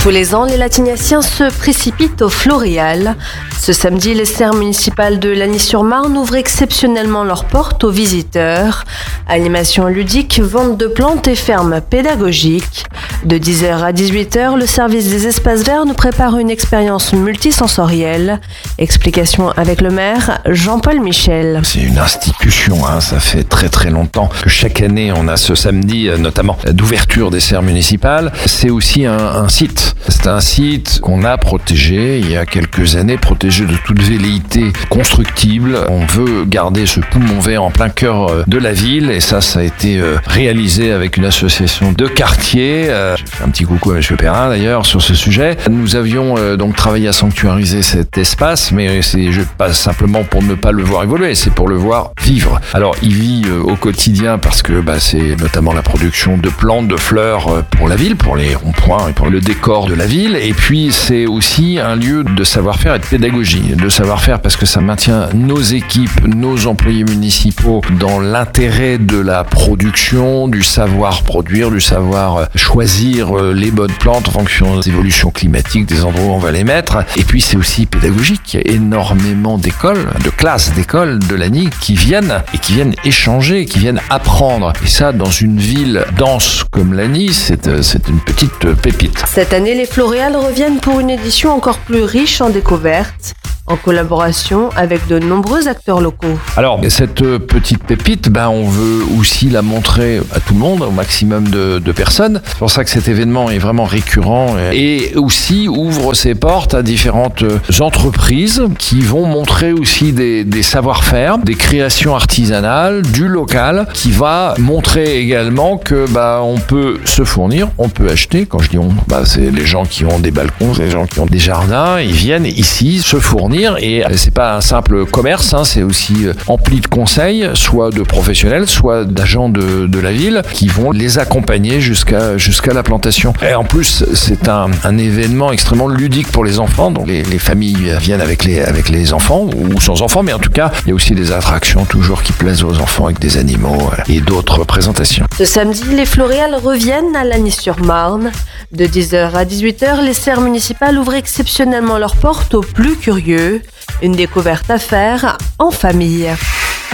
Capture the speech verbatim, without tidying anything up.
Tous les ans, les Latinassiens se précipitent au Floréal. Ce samedi, les serres municipales de Lagny-sur-Marne ouvrent exceptionnellement leurs portes aux visiteurs. Animation ludique, vente de plantes et ferme pédagogique. De dix heures à dix-huit heures, le service des espaces verts nous prépare une expérience multisensorielle. Explication avec le maire, Jean-Paul Michel. C'est une institution, hein, ça fait très très longtemps que chaque année on a ce samedi notamment d'ouverture des serres municipales. C'est aussi un, un site. C'est un site qu'on a protégé il y a quelques années, protégé de toute velléité constructible. On veut garder ce poumon vert en plein cœur de la ville et ça, ça a été réalisé avec une association de quartier. J'ai fait un petit coucou à M. Perrin d'ailleurs sur ce sujet. Nous avions donc travaillé à sanctuariser cet espace, mais c'est pas simplement pour ne pas le voir évoluer, c'est pour le voir vivre. Alors il vit au quotidien parce que bah, c'est notamment la production de plantes, de fleurs pour la ville, pour les ronds-points et pour le décor de la ville. Et puis c'est aussi un lieu de savoir-faire et de pédagogie. De savoir-faire parce que ça maintient nos équipes, nos employés municipaux dans l'intérêt de la production, du savoir produire, du savoir choisir les bonnes plantes en fonction des évolutions climatiques, des endroits où on va les mettre. Et puis c'est aussi pédagogique. Il y a énormément d'écoles, de classes d'écoles de Lagny qui viennent et qui viennent échanger, qui viennent apprendre. Et ça, dans une ville dense comme Lagny, c'est, c'est une petite pépite. Cette année, les Floréales reviennent pour une édition encore plus riche en découvertes, en collaboration avec de nombreux acteurs locaux. Alors, cette petite pépite, ben, on veut aussi la montrer à tout le monde, au maximum de, de personnes. C'est pour ça que cet événement est vraiment récurrent et aussi ouvre ses portes à différentes entreprises qui vont montrer aussi des, des savoir-faire, des créations artisanales, du local, qui va montrer également que ben, on peut se fournir, on peut acheter. Quand je dis on, ben, c'est les gens qui ont des balcons, c'est les gens qui ont des jardins, ils viennent ici se fournir. Et c'est pas un simple commerce, hein, c'est aussi empli de conseils, soit de professionnels, soit d'agents de, de la ville qui vont les accompagner jusqu'à, jusqu'à la plantation. Et en plus, c'est un, un événement extrêmement ludique pour les enfants. Donc les, les familles viennent avec les, avec les enfants ou sans enfants, mais en tout cas, il y a aussi des attractions toujours qui plaisent aux enfants avec des animaux et d'autres présentations. Ce samedi, les Floréales reviennent à Lagny-sur-Marne. De dix heures à dix-huit heures, les serres municipales ouvrent exceptionnellement leurs portes aux plus curieux. Une découverte à faire en famille.